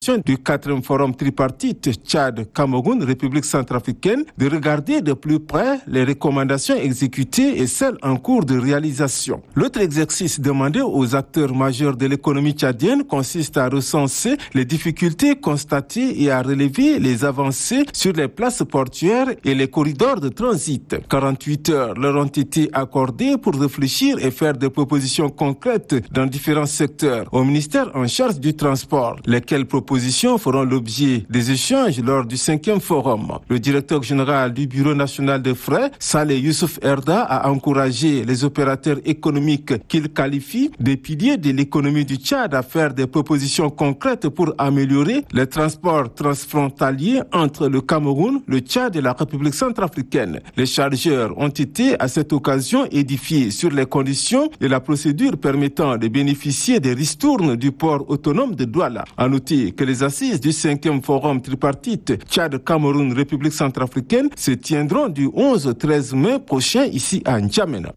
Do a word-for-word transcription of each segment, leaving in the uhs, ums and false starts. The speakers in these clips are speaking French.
du quatrième forum tripartite Tchad, Cameroun, République centrafricaine, de regarder de plus près les recommandations exécutées et celles en cours de réalisation. L'autre exercice demandé aux acteurs majeurs de l'économie tchadienne consiste à recenser les difficultés constatées et à relever les avancées sur les places portuaires et les corridors de transit. quarante-huit heures leur ont été accordées pour réfléchir et faire des propositions concrètes dans différents secteurs au ministère en charge du transport, lesquelles propositions feront l'objet des échanges lors du cinquième forum. Le directeur général du Bureau national de frais, Saleh Youssouf Erda, a encouragé les opérateurs économiques qu'il qualifie des piliers de l'économie du Tchad à faire des propositions concrètes pour améliorer les transports transfrontaliers entre le Cameroun, le Tchad et la République centrafricaine. Les chargeurs ont été à cette occasion édifiés sur les conditions et la procédure permettant de bénéficier des ristournes du port autonome de Douala. À noter que les assises du cinquième forum tripartite Tchad-Cameroun République centrafricaine se tiendront du onze au treize mai prochain ici à N'Djamena.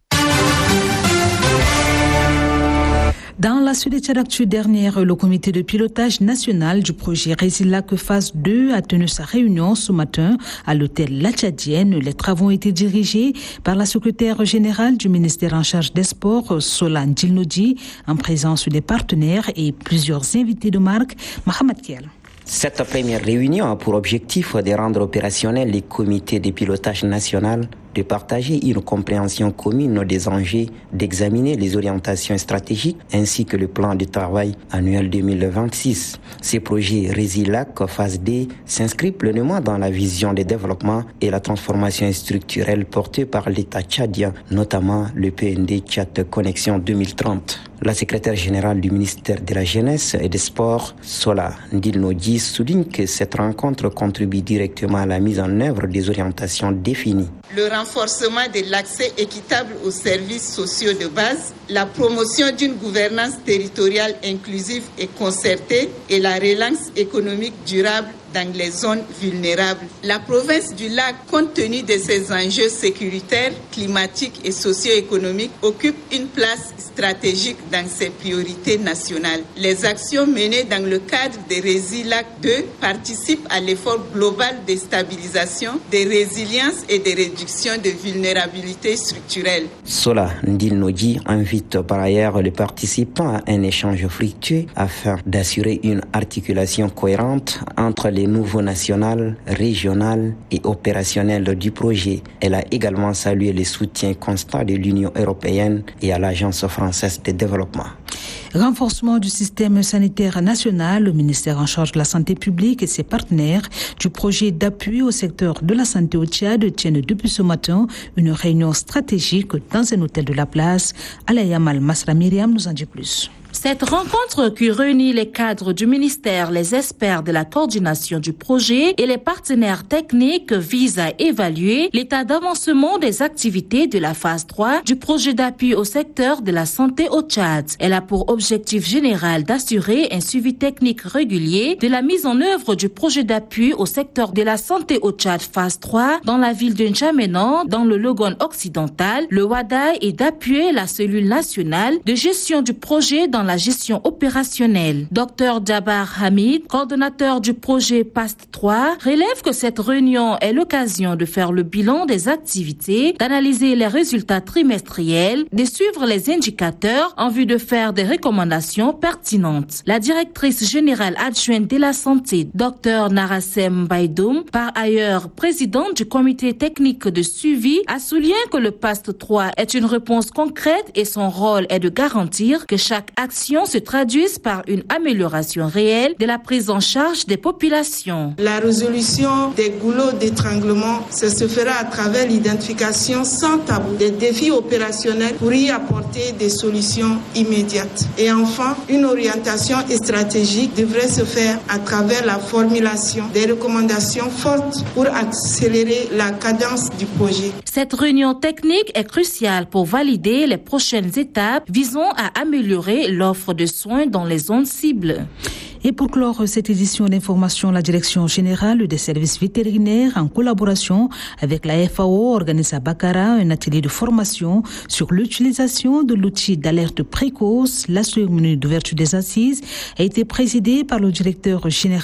Dans la suite des Tchad Actu dernière, le comité de pilotage national du projet Résilac phase deux a tenu sa réunion ce matin à l'hôtel La Tchadienne. Les travaux ont été dirigés par la secrétaire générale du ministère en charge des sports, Sola Ndilnodji, en présence des partenaires et plusieurs invités de marque. Mohamed Kiel. Cette première réunion a pour objectif de rendre opérationnels les comités de pilotage national, de partager une compréhension commune des enjeux, d'examiner les orientations stratégiques ainsi que le plan de travail annuel deux mille vingt-six. Ce projet Résilac phase deux s'inscrit pleinement dans la vision de développement et la transformation structurelle portée par l'État tchadien, notamment le P N D Tchad Connexion deux mille trente. La secrétaire générale du ministère de la Jeunesse et des Sports, Sola Ndilnodji, souligne que cette rencontre contribue directement à la mise en œuvre des orientations définies. Le renforcement de l'accès équitable aux services sociaux de base, la promotion d'une gouvernance territoriale inclusive et concertée et la relance économique durable dans les zones vulnérables. La province du Lac, compte tenu de ses enjeux sécuritaires, climatiques et socio-économiques, occupe une place stratégique dans ses priorités nationales. Les actions menées dans le cadre de Résilac deux participent à l'effort global de stabilisation, de résilience et de réduction de vulnérabilité structurelle. Sola Ndilnodji invite par ailleurs les participants à un échange fructueux afin d'assurer une articulation cohérente entre les niveaux national, régional et opérationnel du projet. Elle a également salué le soutien constant de l'Union européenne et à l'Agence française de développement. Renforcement du système sanitaire national, le ministère en charge de la santé publique et ses partenaires du projet d'appui au secteur de la santé au Tchad tiennent depuis ce matin une réunion stratégique dans un hôtel de la place. Alayamal Masra Myriam nous en dit plus. Cette rencontre qui réunit les cadres du ministère, les experts de la coordination du projet et les partenaires techniques vise à évaluer l'état d'avancement des activités de la phase trois du projet d'appui au secteur de la santé au Tchad. Elle a pour objectif général d'assurer un suivi technique régulier de la mise en œuvre du projet d'appui au secteur de la santé au Tchad phase trois dans la ville de N'Djamena, dans le Logone occidental, le Wada, et d'appuyer la cellule nationale de gestion du projet dans la gestion opérationnelle. Docteur Djabar Hamid, coordonnateur du projet P A S T trois, relève que cette réunion est l'occasion de faire le bilan des activités, d'analyser les résultats trimestriels, de suivre les indicateurs en vue de faire des recommandations pertinentes. La directrice générale adjointe de la santé, Docteur Narasem Baidoum, par ailleurs présidente du comité technique de suivi, a souligné que le P A S T trois est une réponse concrète et son rôle est de garantir que chaque action se traduisent par une amélioration réelle de la prise en charge des populations. La résolution des goulots d'étranglement, ça se fera à travers l'identification sans tabou des défis opérationnels pour y apporter des solutions immédiates. Et enfin, une orientation stratégique devrait se faire à travers la formulation des recommandations fortes pour accélérer la cadence du projet. Cette réunion technique est cruciale pour valider les prochaines étapes visant à améliorer l'offre de soins dans les zones cibles. Et pour clore cette édition d'information, la Direction générale des services vétérinaires, en collaboration avec la F A O, organise à Bakara un atelier de formation sur l'utilisation de l'outil d'alerte précoce. La cérémonie d'ouverture des assises a été présidée par le directeur général